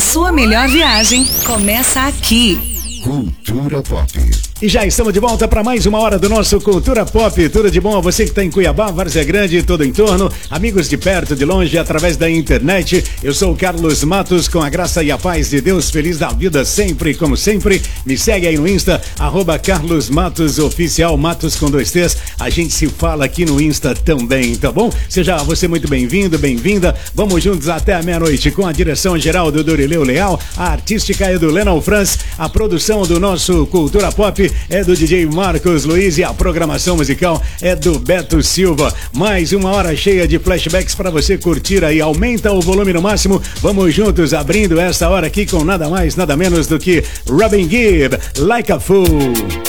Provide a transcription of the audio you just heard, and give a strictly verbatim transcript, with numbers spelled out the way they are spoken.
sua melhor viagem começa aqui. Cultura Pop. E já estamos de volta para mais uma hora do nosso Cultura Pop. Tudo de bom a você que está em Cuiabá, Várzea Grande e todo o entorno, amigos de perto, de longe, através da internet. Eu sou o Carlos Matos, com a graça e a paz de Deus, feliz da vida sempre, como sempre. Me segue aí no Insta, arroba Carlos Matos Oficial, Matos com dois T's. A gente se fala aqui no Insta também, tá bom? Seja você muito bem-vindo, bem-vinda. Vamos juntos até a meia-noite com a direção geral do Dorileu Leal, a artística é do Lennon Franz, a produção do nosso Cultura Pop é do D J Marcos Luiz e a programação musical é do Beto Silva. Mais uma hora cheia de flashbacks para você curtir aí. Aumenta o volume no máximo. Vamos juntos abrindo essa hora aqui com nada mais, nada menos do que Robin Gibb, Like a Fool.